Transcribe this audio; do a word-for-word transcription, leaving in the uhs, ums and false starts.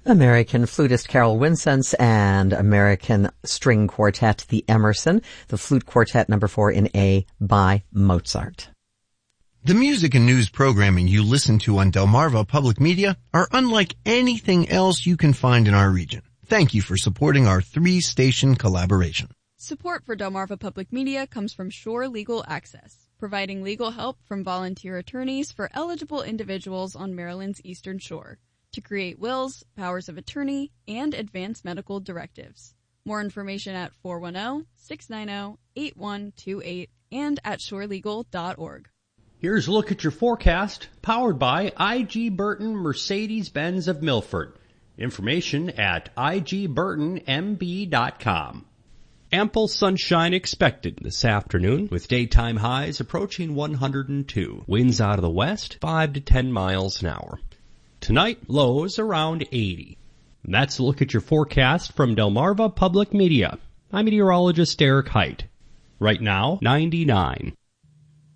American flutist Carol Winsense and American string quartet The Emerson, the flute quartet number four in A by Mozart. The music and news programming you listen to on Delmarva Public Media are unlike anything else you can find in our region. Thank you for supporting our three-station collaboration. Support for Delmarva Public Media comes from Shore Legal Access, providing legal help from volunteer attorneys for eligible individuals on Maryland's Eastern Shore to create wills, powers of attorney, and advance medical directives. More information at four one zero, six nine zero, eight one two eight and at shore legal dot org. Here's a look at your forecast, powered by I G. Burton Mercedes-Benz of Milford. Information at I G burton M B dot com. Ample sunshine expected this afternoon, with daytime highs approaching one hundred two. Winds out of the west, five to ten miles an hour. Tonight, lows around eighty. That's a look at your forecast from Delmarva Public Media. I'm meteorologist Eric Height. Right now, ninety-nine.